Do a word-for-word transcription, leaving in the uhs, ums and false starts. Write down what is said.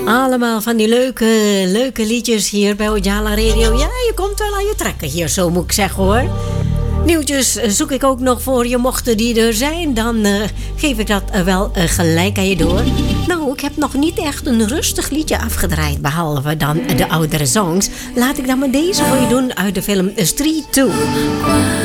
Allemaal van die leuke, leuke liedjes hier bij Ojala Radio. Ja, je komt wel aan je trekken hier, zo moet ik zeggen hoor. Nieuwtjes zoek ik ook nog voor je. Mochten die er zijn, dan uh, geef ik dat uh, wel uh, gelijk aan je door. Nou, ik heb nog niet echt een rustig liedje afgedraaid, behalve dan de oudere songs. Laat ik dan maar deze voor je doen uit de film Street two.